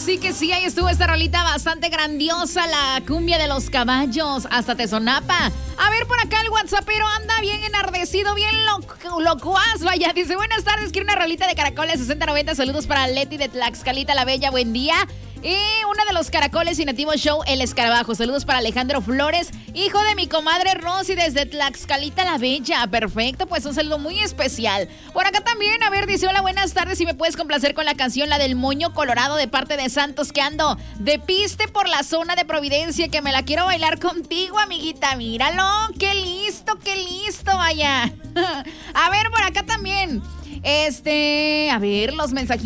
que sí, ahí estuvo esta rolita bastante grandiosa, la cumbia de los caballos, hasta te sonapa. A ver, por acá el WhatsAppero anda bien enardecido, bien locuaz, vaya. Dice, buenas tardes, quiero una rolita de caracoles 6090, saludos para Leti de Tlaxcalita la Bella, buen día. Y una de los caracoles y nativo show, El Escarabajo. Saludos para Alejandro Flores, hijo de mi comadre Rosy desde Tlaxcalita la Bella. Perfecto, pues un saludo muy especial. Por acá también, a ver, dice, hola, buenas tardes, si me puedes complacer con la canción, la del Moño Colorado de parte de Santos, que ando de piste por la zona de Providencia, que me la quiero bailar contigo, amiguita. Míralo, qué listo, vaya. A ver, por acá también. A ver, los mensajitos.